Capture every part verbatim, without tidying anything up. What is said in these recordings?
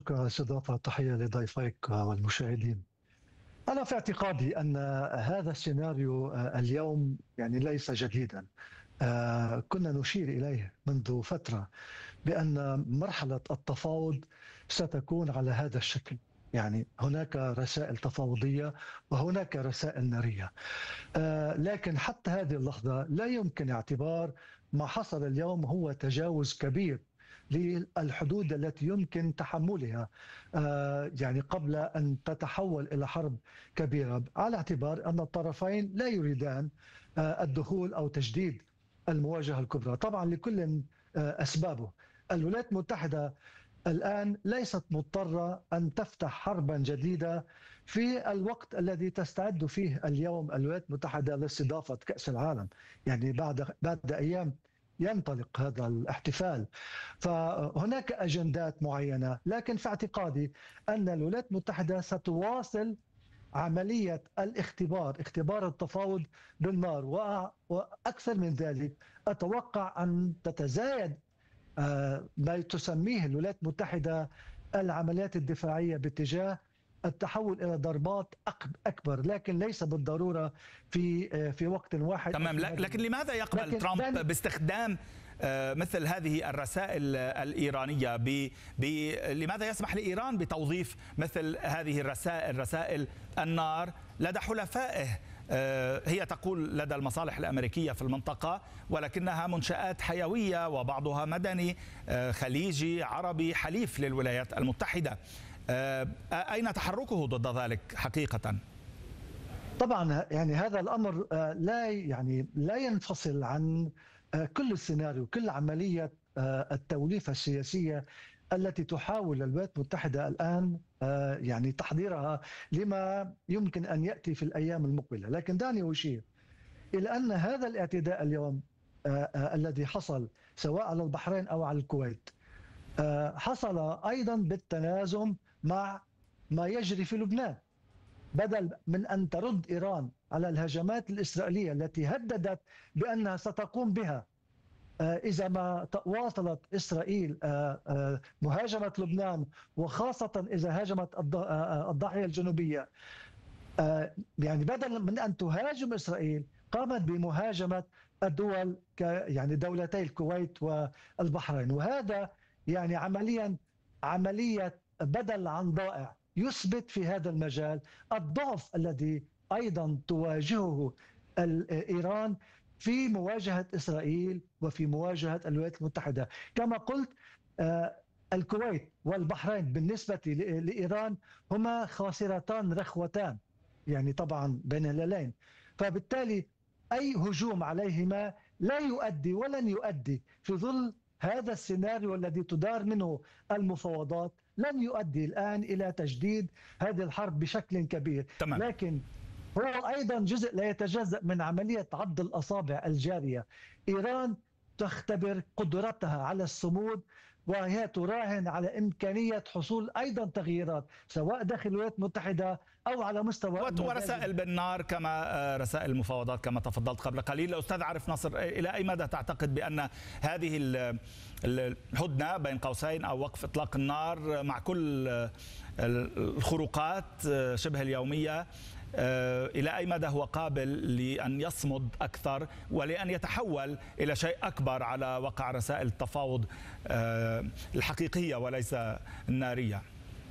شكرا على الاستضافة. تحية لضيفيك والمشاهدين. أنا في اعتقادي أن هذا السيناريو اليوم يعني ليس جديدا. آه، كنا نشير إليه منذ فترة بأن مرحلة التفاوض ستكون على هذا الشكل. يعني هناك رسائل تفاوضية وهناك رسائل نارية. آه، لكن حتى هذه اللحظة لا يمكن اعتبار ما حصل اليوم هو تجاوز كبير للحدود التي يمكن تحملها، آه، يعني قبل أن تتحول إلى حرب كبيرة، على اعتبار أن الطرفين لا يريدان آه، الدخول أو تجديد المواجهة الكبرى. طبعا لكل آه، أسبابه. الولايات المتحدة الآن ليست مضطرة أن تفتح حربا جديدة في الوقت الذي تستعد فيه اليوم الولايات المتحدة لاستضافة كأس العالم. يعني بعد بعد أيام ينطلق هذا الاحتفال. فهناك أجندات معينة، لكن في اعتقادي أن الولايات المتحدة ستواصل عملية الاختبار، اختبار التفاوض بالنار. وأكثر من ذلك أتوقع أن تتزايد آه، ما تسميه الولايات المتحدة العمليات الدفاعية باتجاه التحول إلى ضربات أكبر، لكن ليس بالضرورة في آه، في وقت واحد. تمام. لكن لماذا يقبل ترامب باستخدام مثل هذه الرسائل الإيرانية؟ ب... ب... لماذا يسمح لإيران بتوظيف مثل هذه الرسائل، رسائل النار، لدى حلفائه؟ هي تقول لدى المصالح الأمريكية في المنطقة، ولكنها منشآت حيوية وبعضها مدني خليجي عربي حليف للولايات المتحدة. أين تحركه ضد ذلك حقيقة؟ طبعا يعني هذا الأمر لا يعني لا ينفصل عن كل السيناريو، كل عملية التوليفة السياسية التي تحاول الولايات المتحدة الآن يعني تحضيرها لما يمكن أن يأتي في الأيام المقبلة. لكن دعني أشير إلى أن هذا الاعتداء اليوم الذي حصل سواء على البحرين أو على الكويت حصل أيضا بالتنازم مع ما يجري في لبنان. بدل من أن ترد إيران على الهجمات الإسرائيلية التي هددت بأنها ستقوم بها إذا ما واصلت إسرائيل مهاجمة لبنان، وخاصة إذا هاجمت الضاحية الجنوبية، يعني بدلا من أن تهاجم إسرائيل قامت بمهاجمة الدول يعني دولتي الكويت والبحرين. وهذا يعني عمليا عملية بدل عن ضائع يثبت في هذا المجال الضعف الذي أيضا تواجهه إيران في مواجهة إسرائيل وفي مواجهة الولايات المتحدة. كما قلت، الكويت والبحرين بالنسبة لإيران هما خاسرتان رخوتان، يعني طبعا بين الهلالين. فبالتالي أي هجوم عليهما لا يؤدي ولن يؤدي في ظل هذا السيناريو الذي تدار منه المفاوضات، لن يؤدي الآن إلى تجديد هذه الحرب بشكل كبير. تمام. لكن هو أيضا جزء لا يتجزأ من عملية عض الأصابع الجارية. إيران تختبر قدرتها على الصمود، وهي تراهن على إمكانية حصول أيضا تغييرات سواء داخل الولايات المتحدة أو على مستوى ورسائل بالنار كما رسائل المفاوضات كما تفضلت قبل قليل. أستاذ عارف ناصر، إلى أي مدى تعتقد بأن هذه الهدنة بين قوسين أو وقف إطلاق النار مع كل الخروقات شبه اليومية، إلى أي مدى هو قابل لأن يصمد أكثر ولأن يتحول إلى شيء أكبر على وقع رسائل التفاوض الحقيقية وليس النارية؟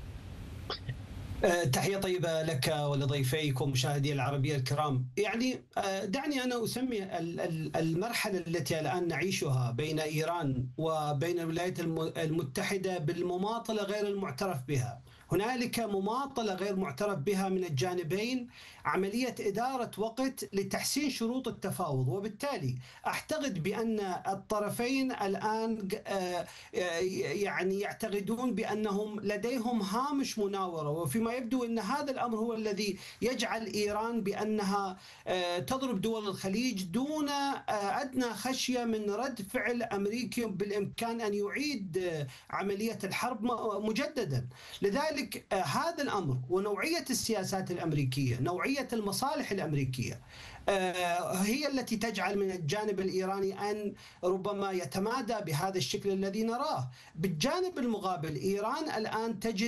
تحية طيبة لك ولضيفيك ومشاهدي العربية الكرام. يعني دعني أنا أسمي المرحلة التي الآن نعيشها بين إيران وبين الولايات المتحدة بالمماطلة غير المعترف بها. هنالك مماطلة غير معترف بها من الجانبين، عملية إدارة وقت لتحسين شروط التفاوض. وبالتالي أعتقد بأن الطرفين الآن يعني يعتقدون بأنهم لديهم هامش مناورة، وفيما يبدو أن هذا الأمر هو الذي يجعل إيران بأنها تضرب دول الخليج دون أدنى خشية من رد فعل أمريكي بالإمكان أن يعيد عملية الحرب مجددا. لذلك هذا الأمر ونوعية السياسات الأمريكية، نوعية المصالح الأمريكية، هي التي تجعل من الجانب الإيراني أن ربما يتمادى بهذا الشكل الذي نراه. بالجانب المقابل إيران الآن تجد